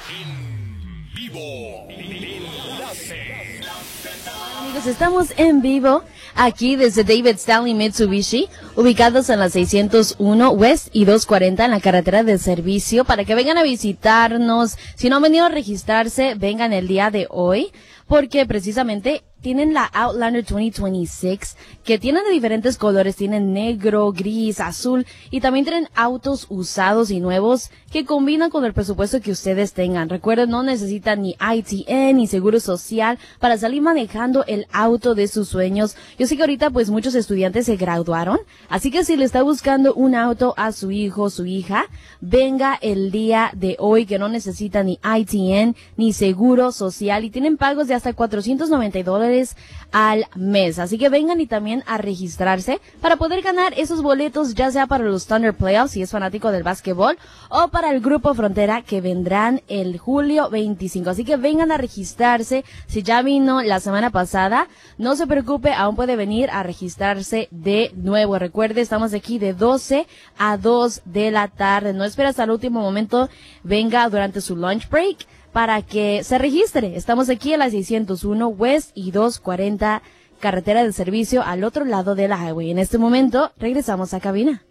En vivo. Amigos, estamos en vivo aquí desde David Stanley Mitsubishi, ubicados en la 601 West y 240 en la carretera de servicio, para que vengan a visitarnos. Si no han venido a registrarse, vengan el día de hoy, porque precisamente tienen la Outlander 2026, que tienen de diferentes colores, tienen negro, gris, azul, y también tienen autos usados y nuevos que combinan con el presupuesto que ustedes tengan. Recuerden, no necesitan ni ITN ni seguro social para salir manejando el auto de sus sueños. Yo sé que ahorita pues muchos estudiantes se graduaron, así que si le está buscando un auto a su hijo o su hija, venga el día de hoy, que no necesita ni ITN ni seguro social y tienen pagos de hasta $490 al mes. Así que vengan y también a registrarse para poder ganar esos boletos, ya sea para los Thunder Playoffs, si es fanático del básquetbol, o para el Grupo Frontera, que vendrán el julio 25. Así que vengan a registrarse. Si ya vino la semana pasada, no se preocupe, aún puede venir a registrarse de nuevo. Recuerde, estamos aquí de 12 a 2 de la tarde. No espera hasta el último momento, venga durante su lunch break para que se registre. Estamos aquí en la 601 West y 240 carretera de servicio al otro lado de la highway. En este momento regresamos a cabina.